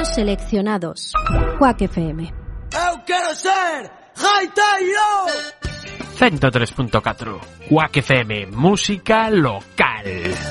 Premios seleccionados. Quack FM. Eu quero ser Jaitairo. 103.4 Quack FM, música local.